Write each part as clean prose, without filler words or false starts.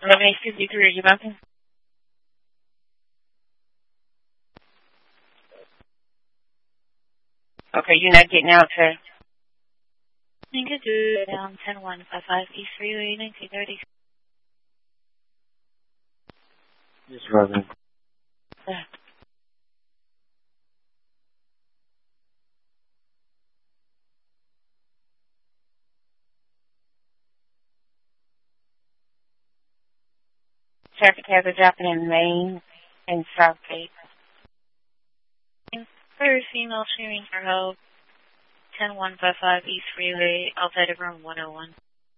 11-853, are you bumping? Okay, you're not getting out to... You could do down 10155 East Freeway, 1930. Yes, Robin. Yeah. Traffic has a dropping in Maine and Southgate. Clear female sharing for help. 10155 East Freeway, outside of room 101.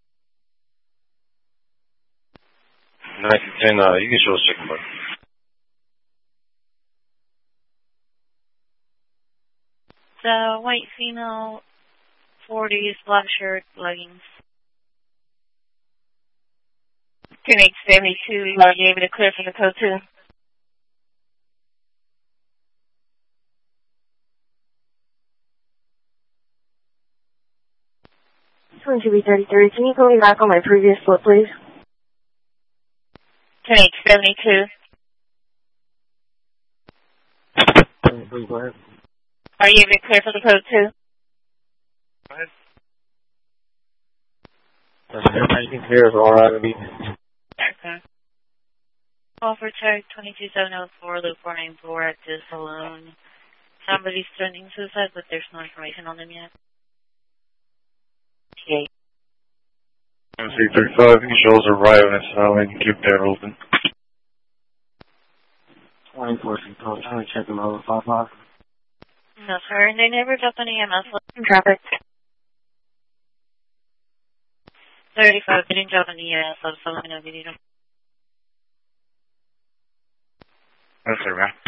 1910, you can show us second button. The white female, 40s, black shirt, leggings. 10-872, are you able to clear for the code 2? This one should be 33. Can you put me back on my previous slip, please? 10-872. Please go ahead. Are you able to clear for the code 2? Go ahead. Everything clear is all right with me. Okay. Offer check 22704, loop 494 at the saloon. Somebody's threatening suicide, but there's no information on them yet. Okay. 335, you can show us arriving at Sally and keep that open. 24, trying to check them over 55. No, sir, and they never dropped any EMS. Traffic. 35, they didn't drop any EMS, so let me know if you need them. That's it, man.